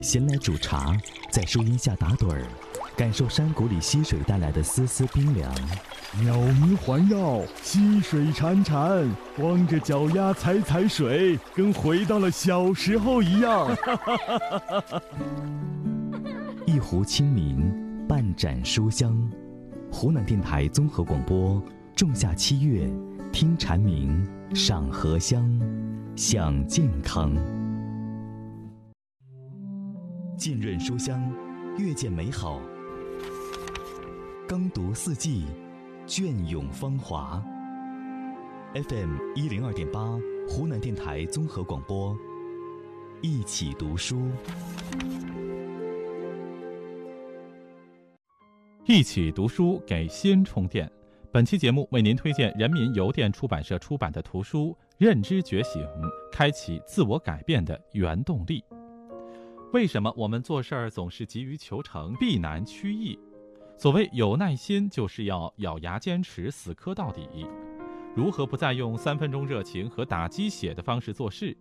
闲来煮茶，在树荫下打盹儿，感受山谷里溪水带来的丝丝冰凉。 鸟鸣环绕，溪水潺潺，光着脚丫踩踩水，跟回到了小时候一样。 一壶清明，半盏书香。湖南电台综合广播，仲夏7月，听蝉鸣，赏荷香，享健康。浸润书香，阅见美好。耕读四季，隽永芳华。FM 102.8，湖南电台综合广播，一起读书。 一起读书，给心充电。本期节目为您推荐人民邮电出版社出版的图书《认知觉醒：开启自我改变的原动力》。为什么我们做事儿总是急于求成，避难趋易？所谓有耐心，就是要咬牙坚持，死磕到底。如何不再用3分钟热情和打鸡血的方式做事，